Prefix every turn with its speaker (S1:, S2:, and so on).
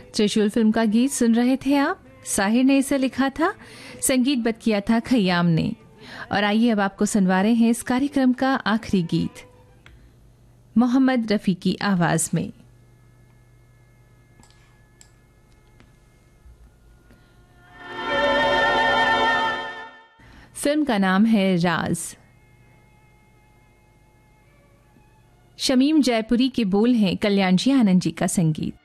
S1: त्रिशूल फिल्म का गीत सुन रहे थे आप। साहिर ने इसे लिखा था, संगीतबद्ध किया था खयाम ने। और आइए अब आपको सुनवा रहे हैं इस कार्यक्रम का आखिरी गीत मोहम्मद रफ़ी की आवाज में। फिल्म का नाम है राज। शमीम जयपुरी के बोल हैं, कल्याण जी आनंद जी का संगीत।